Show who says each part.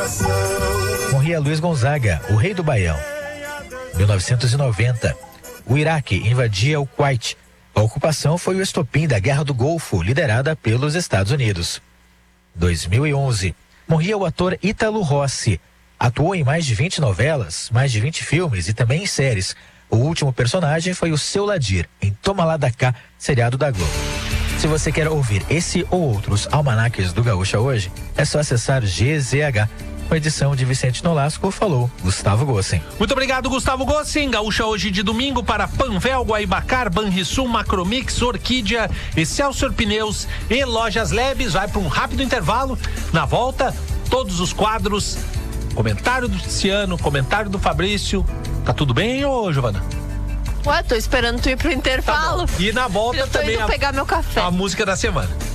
Speaker 1: Morria Luiz Gonzaga, o rei do Baião. 1990. O Iraque invadia o Kuwait. A ocupação foi o estopim da Guerra do Golfo, liderada pelos Estados Unidos. 2011. Morria o ator Ítalo Rossi. Atuou em mais de 20 novelas, mais de 20 filmes e também em séries. O último personagem foi o Seu Ladir, em Toma Lá da Cá, seriado da Globo. Se você quer ouvir esse ou outros almanaques do Gaúcha hoje, é só acessar GZH. Com a edição de Vicente Nolasco, falou Gustavo Gossen.
Speaker 2: Muito obrigado, Gustavo Gossen. Gaúcha hoje de domingo para Panvel, Guaibacar, Banrisul, Macromix, Orquídea, Excelsior Pneus e Lojas Lebes. Vai para um rápido intervalo. Na volta, todos os quadros. Comentário do Luciano, comentário do Fabrício. Tá tudo bem, ô Giovana?
Speaker 3: Ué, tô esperando tu ir pro intervalo.
Speaker 2: Tá, e na volta
Speaker 3: eu tô
Speaker 2: também
Speaker 3: indo pegar meu café.
Speaker 2: A música da semana.